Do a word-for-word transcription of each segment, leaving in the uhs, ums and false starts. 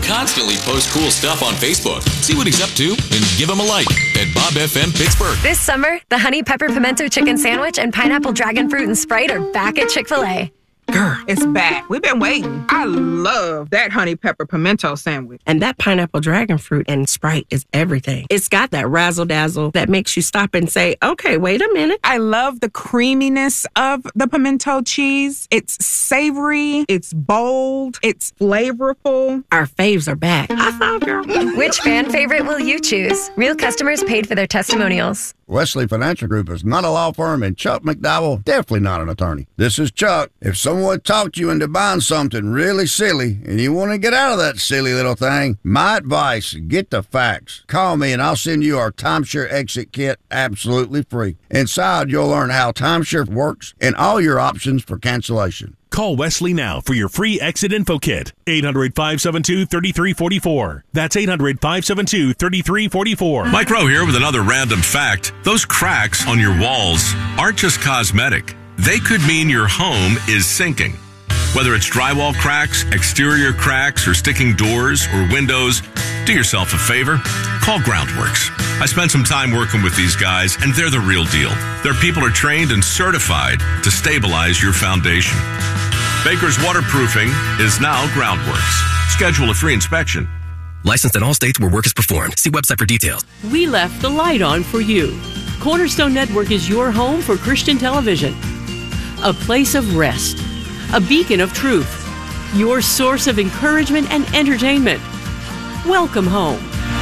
constantly posts cool stuff on Facebook. See what he's up to and give him a like at Bob F M Pittsburgh. This summer, the Honey Pepper Pimento Chicken Sandwich and Pineapple Dragon Fruit and Sprite are back at Chick-fil-A. Girl, it's back. We've been waiting. I love that honey pepper pimento sandwich. And that pineapple dragon fruit and Sprite is everything. It's got that razzle-dazzle that makes you stop and say, okay, wait a minute. I love the creaminess of the pimento cheese. It's savory. It's bold. It's flavorful. Our faves are back. I thought, girl. Which fan favorite will you choose? Real customers paid for their testimonials. Wesley Financial Group is not a law firm, and Chuck McDowell definitely not an attorney. This is Chuck. If someone talked you into buying something really silly and you want to get out of that silly little thing, my advice, get the facts. Call me and I'll send you our timeshare exit kit absolutely free. Inside, you'll learn how timeshare works and all your options for cancellation. Call Wesley now for your free exit info kit. eight hundred, five seven two, three three four four. That's eight hundred, five seven two, three three four four. Mike Rowe here with another random fact. Those cracks on your walls aren't just cosmetic. They could mean your home is sinking. Whether it's drywall cracks, exterior cracks, or sticking doors or windows, do yourself a favor. Call Groundworks. I spent some time working with these guys, and they're the real deal. Their people are trained and certified to stabilize your foundation. Baker's Waterproofing is now Groundworks. Schedule a free inspection. Licensed in all states where work is performed. See website for details. We left the light on for you. Cornerstone Network is your home for Christian television. A place of rest. A beacon of truth. Your source of encouragement and entertainment. Welcome home.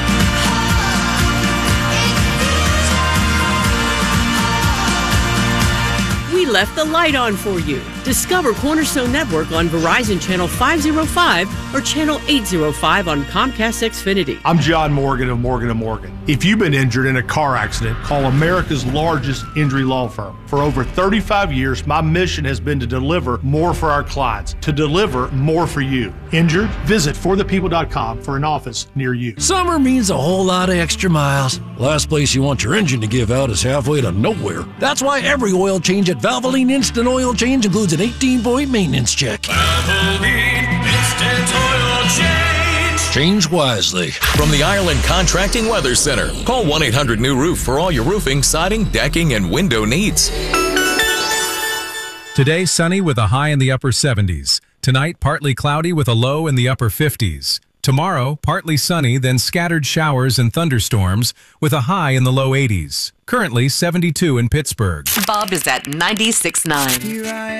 We left the light on for you. Discover Cornerstone Network on Verizon Channel five oh five or Channel eight oh five on Comcast Xfinity. I'm John Morgan of Morgan and Morgan. If you've been injured in a car accident, call America's largest injury law firm. For over thirty-five years, my mission has been to deliver more for our clients, to deliver more for you. Injured? Visit for the people dot com for an office near you. Summer means a whole lot of extra miles. Last place you want your engine to give out is halfway to nowhere. That's why every oil change at Valvoline Instant Oil Change includes an eighteen-point maintenance check. Valvoline Instant Oil Change. Change wisely. From the Ireland Contracting Weather Center, call one eight hundred new roof for all your roofing, siding, decking, and window needs. Today, sunny with a high in the upper seventies. Tonight, partly cloudy with a low in the upper fifties. Tomorrow, partly sunny, then scattered showers and thunderstorms with a high in the low eighties. Currently seventy-two in Pittsburgh. Bob is at ninety-six point nine.